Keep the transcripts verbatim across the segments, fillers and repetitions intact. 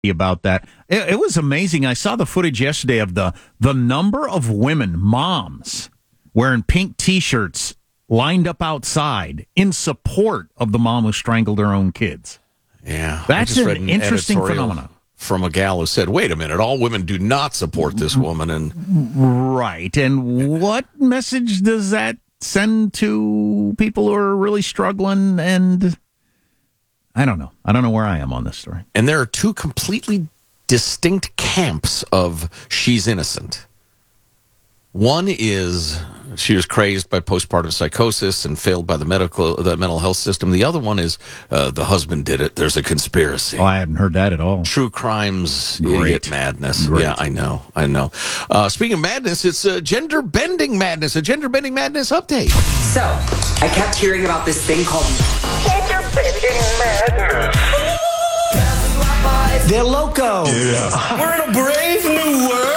about that. It, it was amazing. I saw the footage yesterday of the the number of women, moms, wearing pink T-shirts lined up outside in support of the mom who strangled her own kids. Yeah. That's an, an interesting phenomenon. From a gal who said, wait a minute, all women do not support this woman. And Right. And what message does that send to people who are really struggling? And I don't know. I don't know where I am on this story. And there are two completely distinct camps of she's innocent. One is she was crazed by postpartum psychosis and failed by the medical the mental health system. The other one is uh, the husband did it. There's a conspiracy. Oh, I hadn't heard that at all. True crimes, Great. idiot madness. Great. Yeah, I know. I know. Uh, speaking of madness, it's a gender bending madness, a gender bending madness update. So, I kept hearing about this thing called gender bending madness. They're loco. Yeah. We're in a brave new world.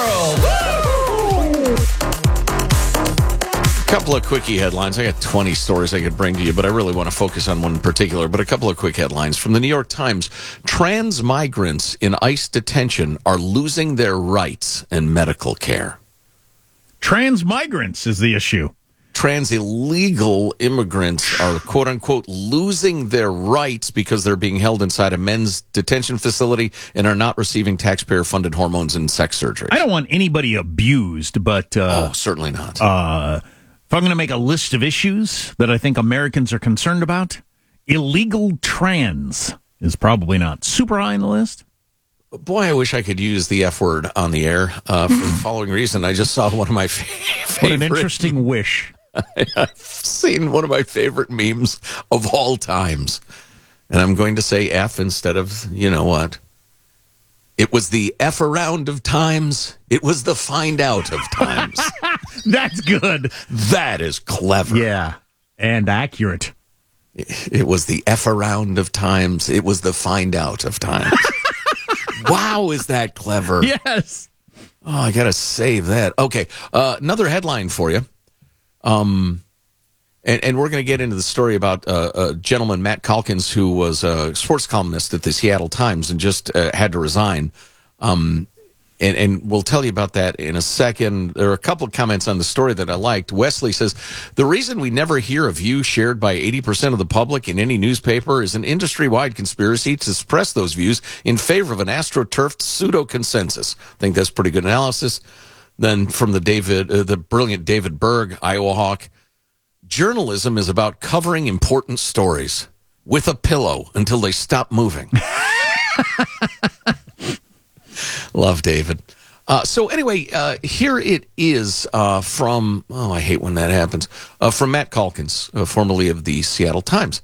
Couple of quickie headlines. I got twenty stories I could bring to you, but I really want to focus on one in particular. But a couple of quick headlines from the New York Times. Trans migrants in ICE detention are losing their rights and medical care. Trans migrants is the issue. Trans illegal immigrants are, quote unquote, losing their rights because they're being held inside a men's detention facility and are not receiving taxpayer funded hormones and sex surgery. I don't want anybody abused, but uh, oh, certainly not. Uh, if I'm going to make a list of issues that I think Americans are concerned about, illegal trans is probably not super high on the list. Boy, I wish I could use the F word on the air uh, for the following reason. I just saw one of my fa- favorite... What an interesting wish. I've seen one of my favorite memes of all times. And I'm going to say F instead of, you know what? It was the F around of times. It was the find out of times. That's good. That is clever. Yeah, and accurate. It was the F around of times. It was the find out of times. Wow, is that clever? Yes. Oh, I got to save that. Okay, uh, another headline for you. Um, and, and we're going to get into the story about uh, a gentleman, Matt Calkins, who was a sports columnist at the Seattle Times and just uh, had to resign. Um, and, and we'll tell you about that in a second. There are a couple of comments on the story that I liked. Wesley says, the reason we never hear a view shared by eighty percent of the public in any newspaper is an industry-wide conspiracy to suppress those views in favor of an astroturfed pseudo-consensus. I think that's pretty good analysis. Then from the David, uh, the brilliant David Berg, Iowa Hawk, journalism is about covering important stories with a pillow until they stop moving. Love David. Uh, so anyway, uh, here it is uh, from, oh, I hate when that happens, uh, from Matt Calkins, uh, formerly of the Seattle Times.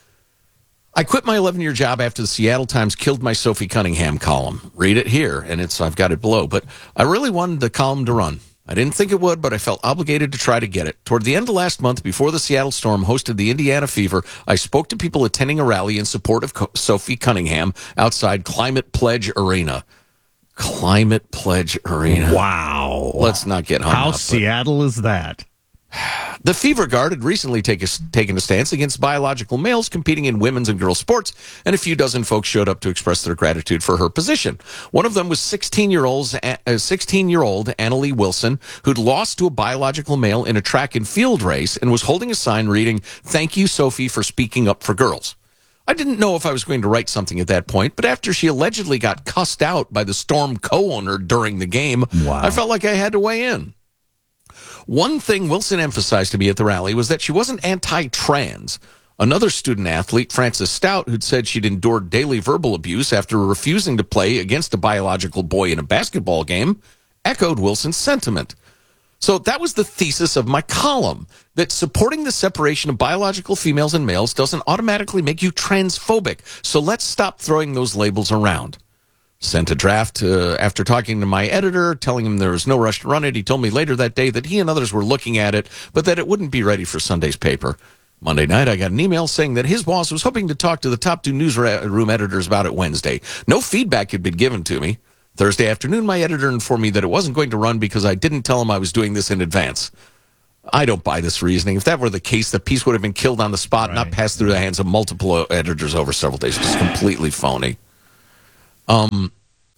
I quit my eleven-year job after the Seattle Times killed my Sophie Cunningham column. Read it here, and it's I've got it below. But I really wanted the column to run. I didn't think it would, but I felt obligated to try to get it. Toward the end of last month, before the Seattle Storm hosted the Indiana Fever, I spoke to people attending a rally in support of Co- Sophie Cunningham outside Climate Pledge Arena. Climate Pledge Arena. Wow. Let's not get hung How up. Seattle is that? The Fever Guard had recently take a, taken a stance against biological males competing in women's and girls' sports, and a few dozen folks showed up to express their gratitude for her position. One of them was sixteen-year-old sixteen-year-old Annalie Wilson, who'd lost to a biological male in a track and field race and was holding a sign reading, "Thank you, Sophie, for speaking up for girls." I didn't know if I was going to write something at that point, but after she allegedly got cussed out by the Storm co-owner during the game, wow. I felt like I had to weigh in. One thing Wilson emphasized to me at the rally was that she wasn't anti-trans. Another student athlete, Frances Stout, who'd said she'd endured daily verbal abuse after refusing to play against a biological boy in a basketball game, echoed Wilson's sentiment. So that was the thesis of my column, that supporting the separation of biological females and males doesn't automatically make you transphobic. So let's stop throwing those labels around. Sent a draft uh, after talking to my editor, telling him there was no rush to run it. He told me later that day that he and others were looking at it, but that it wouldn't be ready for Sunday's paper. Monday night, I got an email saying that his boss was hoping to talk to the top two newsroom editors about it Wednesday. No feedback had been given to me. Thursday afternoon, my editor informed me that it wasn't going to run because I didn't tell him I was doing this in advance. I don't buy this reasoning. If that were the case, the piece would have been killed on the spot, right. Not passed through the hands of multiple editors over several days. It's completely phony. Um.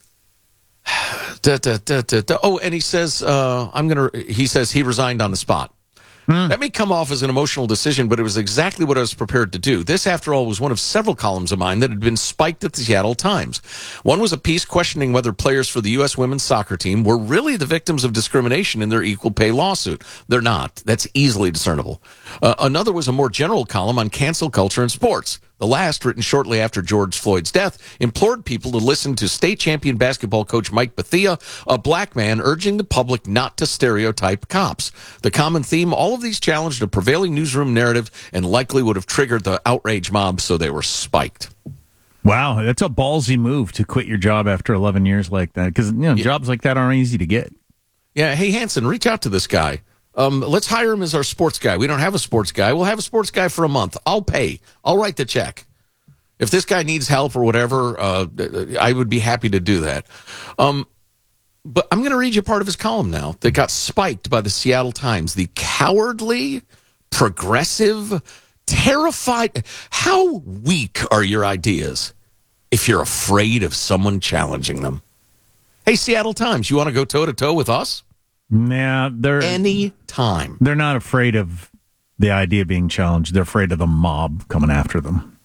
Da, da, da, da, da. Oh, and he says, uh, I'm gonna. He says he resigned on the spot. Hmm. That may come off as an emotional decision, but it was exactly what I was prepared to do. This, after all, was one of several columns of mine that had been spiked at the Seattle Times. One was a piece questioning whether players for the U S women's soccer team were really the victims of discrimination in their equal pay lawsuit. They're not. That's easily discernible. Uh, another was a more general column on cancel culture in sports. The last, written shortly after George Floyd's death, implored people to listen to state champion basketball coach Mike Bethea, a black man urging the public not to stereotype cops. The common theme, all of these challenged a prevailing newsroom narrative and likely would have triggered the outrage mob, so they were spiked. Wow, that's a ballsy move to quit your job after eleven years like that, because you know, yeah. jobs like that aren't easy to get. Yeah, hey, Hanson, reach out to this guy. Um, let's hire him as our sports guy. We don't have a sports guy. We'll have a sports guy for a month. I'll pay. I'll write the check. If this guy needs help or whatever, uh, I would be happy to do that. Um, but I'm going to read you part of his column now that got spiked by the Seattle Times. The cowardly, progressive, terrified. How weak are your ideas if you're afraid of someone challenging them? Hey, Seattle Times, you want to go toe-to-toe with us? Nah, they're any time. They're not afraid of the idea being challenged. They're afraid of the mob coming after them.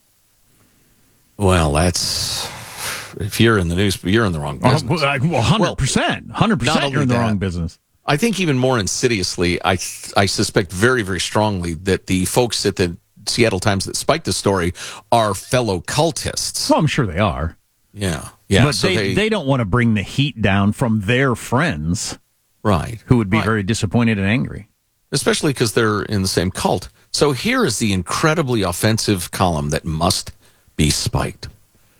Well, that's if you're in the news, you're in the wrong business. Well, one hundred percent, one hundred percent, you're in the that, wrong business. I think even more insidiously, I I suspect very very strongly that the folks at the Seattle Times that spiked the story are fellow cultists. Well, I'm sure they are. Yeah, yeah. But so they, they they don't want to bring the heat down from their friends. Right. Who would be right. very disappointed and angry. Especially because they're in the same cult. So here is the incredibly offensive column that must be spiked.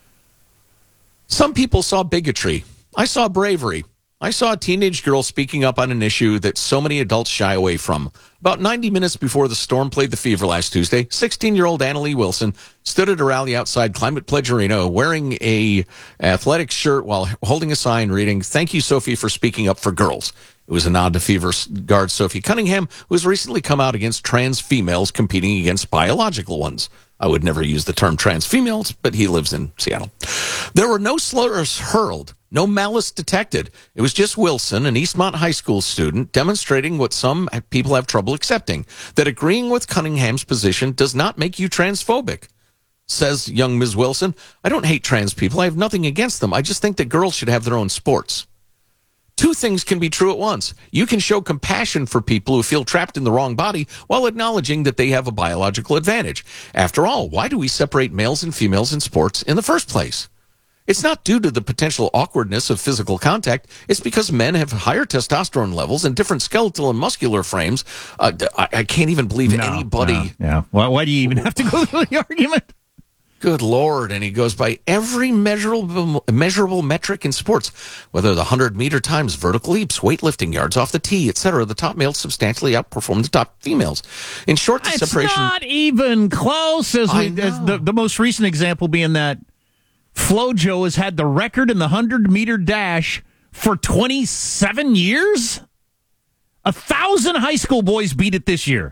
Some people saw bigotry. I saw bravery. I saw a teenage girl speaking up on an issue that so many adults shy away from. About ninety minutes before the Storm played the Fever last Tuesday, sixteen-year-old Annalie Wilson stood at a rally outside Climate Pledge Arena wearing a athletic shirt while holding a sign reading, "Thank you, Sophie, for speaking up for girls." It was a nod to Fever guard Sophie Cunningham, who has recently come out against trans females competing against biological ones. I would never use the term trans females, but he lives in Seattle. There were no slurs hurled, no malice detected. It was just Wilson, an Eastmont High School student, demonstrating what some people have trouble accepting, that agreeing with Cunningham's position does not make you transphobic. Says young Miz Wilson, "I don't hate trans people. I have nothing against them. I just think that girls should have their own sports." Two things can be true at once. You can show compassion for people who feel trapped in the wrong body while acknowledging that they have a biological advantage. After all, why do we separate males and females in sports in the first place? It's not due to the potential awkwardness of physical contact. It's because men have higher testosterone levels and different skeletal and muscular frames. Uh, I, I can't even believe no, anybody. No, yeah. Why, why do you even have to go through the argument? Good Lord. And he goes by every measurable measurable metric in sports, whether the one hundred-meter times, vertical leaps, weightlifting, yards off the tee, et cetera. The top males substantially outperform the top females. In short, the it's separation... It's not even close. As, we, as the, the most recent example being that FloJo has had the record in the one hundred-meter dash for twenty-seven years? A thousand high school boys beat it this year.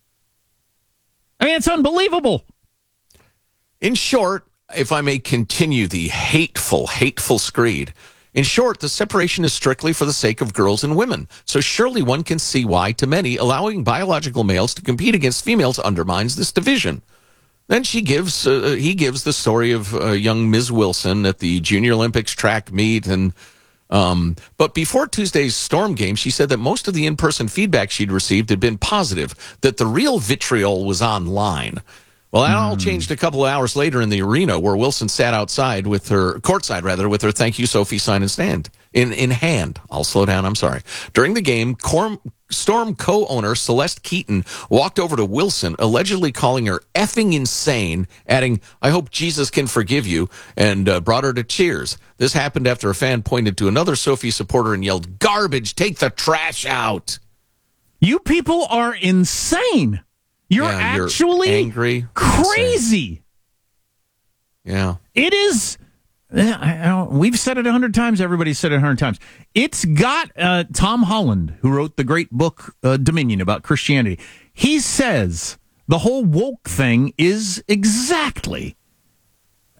I mean, it's unbelievable. In short, if I may continue the hateful, hateful screed, in short, the separation is strictly for the sake of girls and women. So surely one can see why, to many, allowing biological males to compete against females undermines this division. Then she gives, uh, he gives the story of uh, young Miz Wilson at the Junior Olympics track meet. And um, but before Tuesday's Storm game, she said that most of the in-person feedback she'd received had been positive, that the real vitriol was online. Well, that all changed a couple of hours later in the arena, where Wilson sat outside with her, courtside rather, with her "Thank you, Sophie" sign and stand in, in hand. I'll slow down, I'm sorry. During the game, Corm, Storm co-owner Celeste Keaton walked over to Wilson, allegedly calling her effing insane, adding, "I hope Jesus can forgive you," and uh, brought her to cheers. This happened after a fan pointed to another Sophie supporter and yelled, "Garbage, take the trash out." You people are insane. You're yeah, actually you're angry, crazy. Yeah. It is. I, I we've said it a hundred times. Everybody's said it a hundred times. It's got uh, Tom Holland, who wrote the great book uh, Dominion about Christianity. He says the whole woke thing is exactly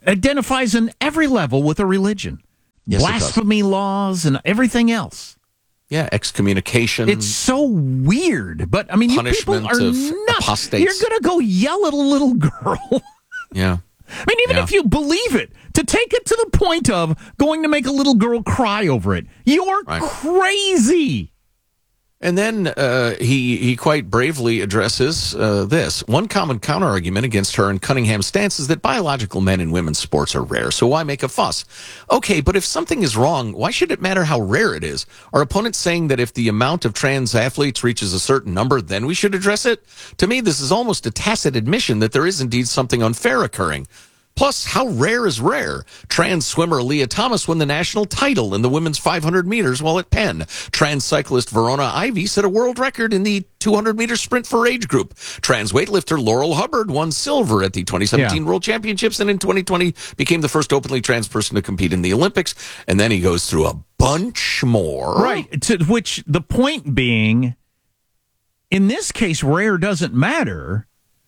identifies in every level with a religion. Yes, it does. Blasphemy laws and everything else. Yeah, excommunication. It's so weird. But, I mean, you people Punishment are of nuts. apostates. You're going to go yell at a little girl. Yeah. I mean, even Yeah. if you believe it, to take it to the point of going to make a little girl cry over it, you're Right. crazy. And then uh, he he quite bravely addresses uh, this. One common counterargument against her and Cunningham's stance is that biological men in women's sports are rare, so why make a fuss? Okay, but if something is wrong, why should it matter how rare it is? Are opponents saying that if the amount of trans athletes reaches a certain number, then we should address it? To me, this is almost a tacit admission that there is indeed something unfair occurring. Plus, how rare is rare? Trans swimmer Leah Thomas won the national title in the women's five hundred meters while at Penn. Trans cyclist Verona Ivy set a world record in the two hundred meter sprint for her age group. Trans weightlifter Laurel Hubbard won silver at the twenty seventeen Yeah. World Championships and in twenty twenty became the first openly trans person to compete in the Olympics. And then he goes through a bunch more. Right. To which the point being, in this case, rare doesn't matter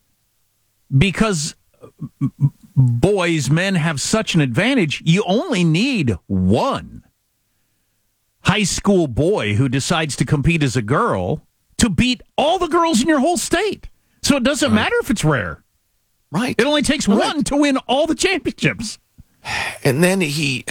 because boys, men have such an advantage. You only need one high school boy who decides to compete as a girl to beat all the girls in your whole state. So it doesn't Right. matter if it's rare. Right. It only takes Right. one to win all the championships. And then he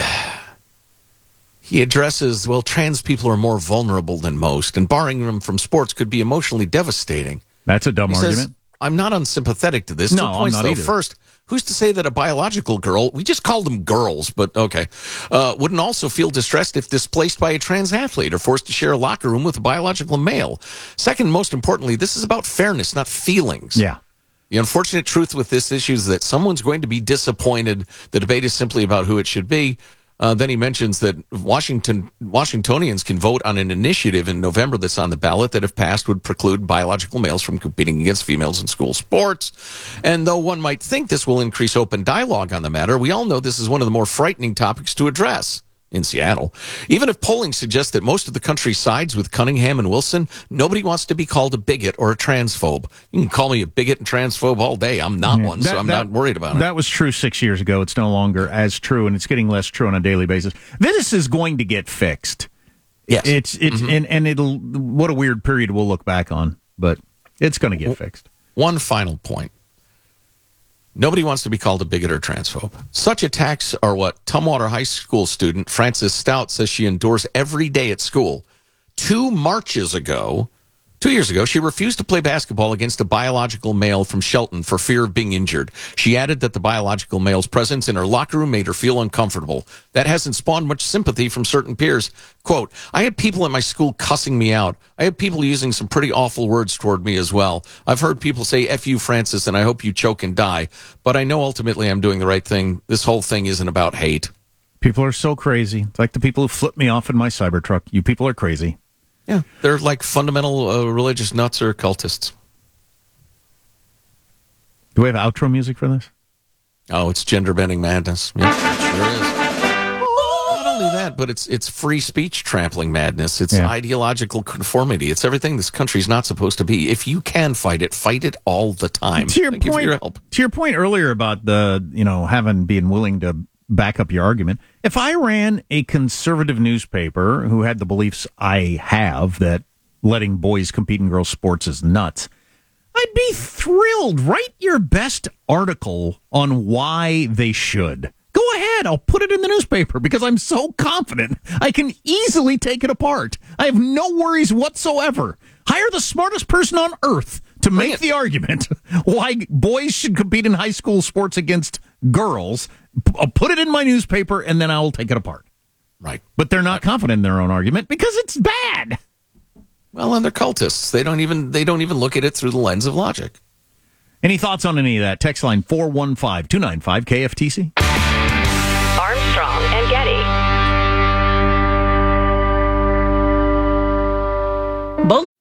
he addresses, well, trans people are more vulnerable than most, and barring them from sports could be emotionally devastating. That's a dumb He argument. says, I'm not unsympathetic to this. No, Two I'm points, not though. either. First, who's to say that a biological girl, we just called them girls, but okay, uh, wouldn't also feel distressed if displaced by a trans athlete or forced to share a locker room with a biological male? Second, most importantly, this is about fairness, not feelings. Yeah. The unfortunate truth with this issue is that someone's going to be disappointed. The debate is simply about who it should be. Uh, then he mentions that Washington Washingtonians can vote on an initiative in November that's on the ballot that, if passed, would preclude biological males from competing against females in school sports. And though one might think this will increase open dialogue on the matter, we all know this is one of the more frightening topics to address in Seattle. Even if polling suggests that most of the country sides with Cunningham and Wilson, nobody wants to be called a bigot or a transphobe. You can call me a bigot and transphobe all day. I'm not Yeah, one, that- so I'm that- not worried about it. That was true six years ago. It's no longer as true, and it's getting less true on a daily basis. This is going to get fixed. Yes. It's it's Mm-hmm. and, and it'll what a weird period we'll look back on, but it's going to get fixed. One final point. Nobody wants to be called a bigot or transphobe. Such attacks are what Tumwater High School student Frances Stout says she endures every day at school. Two marches ago, two years ago, she refused to play basketball against a biological male from Shelton for fear of being injured. She added that the biological male's presence in her locker room made her feel uncomfortable. That hasn't spawned much sympathy from certain peers. Quote, I had people at my school cussing me out. I had people using some pretty awful words toward me as well. I've heard people say, F you, Francis, and I hope you choke and die. But I know ultimately I'm doing the right thing. This whole thing isn't about hate. People are so crazy. It's like the people who flipped me off in my Cybertruck. You people are crazy. Yeah, they're like fundamental uh, religious nuts or cultists. Do we have outro music for this? Oh, it's gender-bending madness. Yeah, it sure is. Not only that, but it's it's free speech trampling madness. It's Yeah. ideological conformity. It's everything this country's not supposed to be. If you can fight it, fight it all the time. To your Thank you for point, your help. to your point earlier about the you know having being willing to back up your argument. If I ran a conservative newspaper who had the beliefs I have that letting boys compete in girls' sports is nuts, I'd be thrilled. Write your best article on why they should. Go ahead. I'll put it in the newspaper because I'm so confident I can easily take it apart. I have no worries whatsoever. Hire the smartest person on earth to make it. the argument why boys should compete in high school sports against girls. P- I'll put it in my newspaper and then I will take it apart. Right. But they're not confident in their own argument because it's bad. Well, and they're cultists. They don't even they don't even look at it through the lens of logic. Any thoughts on any of that? Text line four one five, two nine five, K F T C. Armstrong and Getty.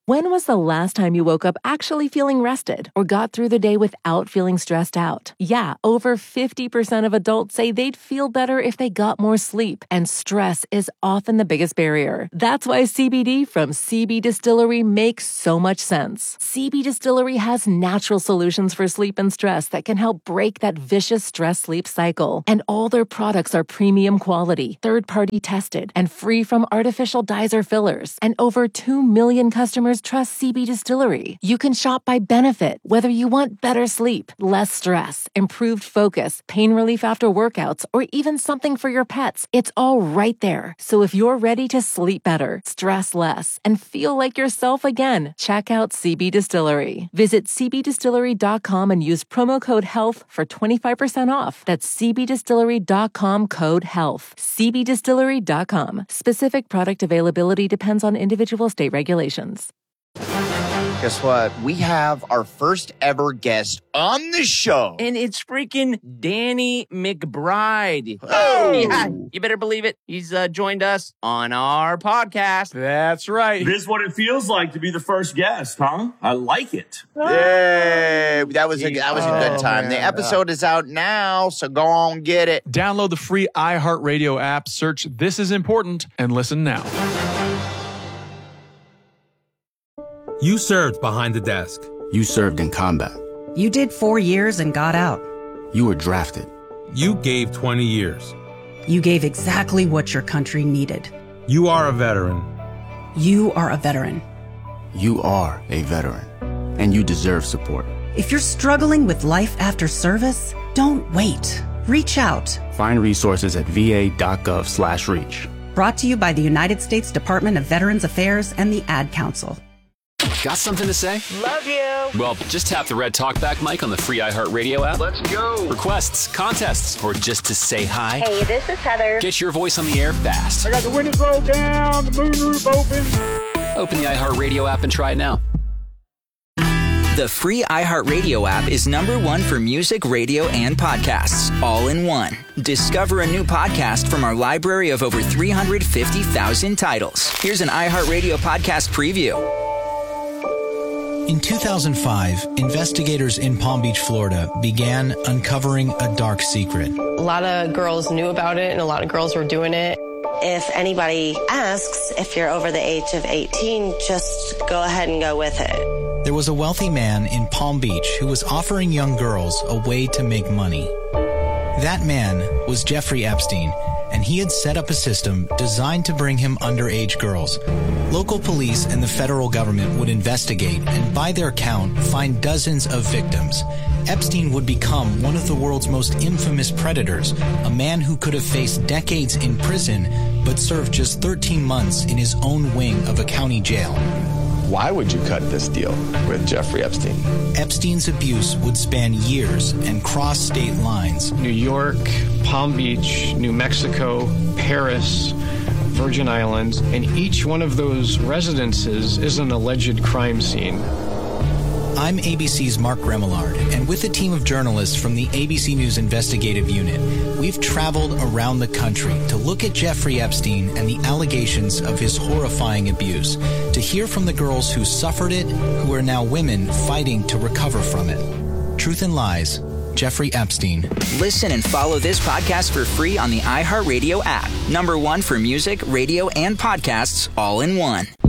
When was the last time you woke up actually feeling rested or got through the day without feeling stressed out? Yeah, over fifty percent of adults say they'd feel better if they got more sleep, and stress is often the biggest barrier. That's why C B D from C B Distillery makes so much sense. C B Distillery has natural solutions for sleep and stress that can help break that vicious stress-sleep cycle. And all their products are premium quality, third-party tested, and free from artificial dyes or fillers. And over two million customers trust C B Distillery. You can shop by benefit, whether you want better sleep, less stress, improved focus, pain relief after workouts, or even something for your pets. It's all right there. So if you're ready to sleep better, stress less, and feel like yourself again, check out C B Distillery. Visit c b distillery dot com and use promo code HEALTH for twenty-five percent off. That's c b distillery dot com code HEALTH. c b distillery dot com. Specific product availability depends on individual state regulations. Guess what? We have our first ever guest on the show. And it's freaking Danny McBride. Oh! Yeah, you better believe it. He's uh, joined us on our podcast. That's right. This is what it feels like to be the first guest, huh? I like it. Yay! That was a, that was a good Oh, time. man. The episode is out now, so go on get it. Download the free iHeartRadio app, search This Is Important, and listen now. You served behind the desk. You served in combat. You did four years and got out. You were drafted. You gave twenty years. You gave exactly what your country needed. You are a veteran. You are a veteran. You are a veteran. And you deserve support. If you're struggling with life after service, don't wait. Reach out. Find resources at va.gov slash reach. Brought to you by the United States Department of Veterans Affairs and the Ad Council. Got something to say? Love you. Well, just tap the red talkback mic on the free iHeartRadio app. Let's go. Requests, contests, or just to say hi. Hey, this is Heather. Get your voice on the air fast. I got the windows rolled down, the moonroof open. Open the iHeartRadio app and try it now. The free iHeartRadio app is number one for music, radio, and podcasts, all in one. Discover a new podcast from our library of over three hundred fifty thousand titles. Here's an iHeartRadio podcast preview. In two thousand five, investigators in Palm Beach, Florida, began uncovering a dark secret. A lot of girls knew about it, and a lot of girls were doing it. If anybody asks if you're over the age of eighteen, just go ahead and go with it. There was a wealthy man in Palm Beach who was offering young girls a way to make money. That man was Jeffrey Epstein, and he had set up a system designed to bring him underage girls. Local police and the federal government would investigate and, by their count, find dozens of victims. Epstein would become one of the world's most infamous predators, a man who could have faced decades in prison but served just thirteen months in his own wing of a county jail. Why would you cut this deal with Jeffrey Epstein? Epstein's abuse would span years and cross state lines. New York, Palm Beach, New Mexico, Paris, Virgin Islands, and each one of those residences is an alleged crime scene. I'm A B C's Mark Remillard, and with a team of journalists from the A B C News Investigative Unit, we've traveled around the country to look at Jeffrey Epstein and the allegations of his horrifying abuse, to hear from the girls who suffered it, who are now women fighting to recover from it. Truth and Lies, Jeffrey Epstein. Listen and follow this podcast for free on the iHeartRadio app. Number one for music, radio, and podcasts, all in one.